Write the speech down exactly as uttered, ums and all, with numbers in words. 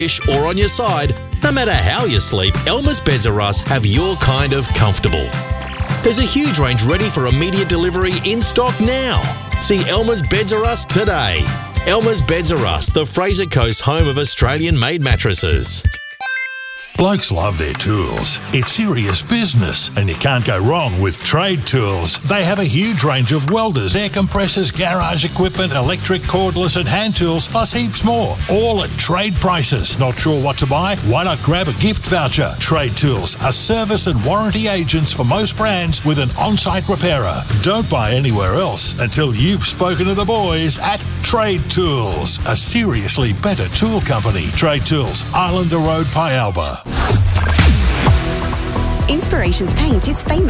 or on your side, no matter how you sleep, Elmer's Beds R Us have your kind of comfortable. There's a huge range ready for immediate delivery in stock now. See Elmer's Beds R Us today. Elmer's Beds R Us, the Fraser Coast home of Australian-made mattresses. Blokes love their tools. It's serious business, and you can't go wrong with Trade Tools. They have a huge range of welders, air compressors, garage equipment, electric, cordless and hand tools, plus heaps more, all at trade prices. Not sure what to buy? Why not grab a gift voucher? Trade Tools are service and warranty agents for most brands with an on-site repairer. Don't buy anywhere else until you've spoken to the boys at Trade Tools, a seriously better tool company. Trade Tools, Islander Road, Pialba. Inspirations Paint is famous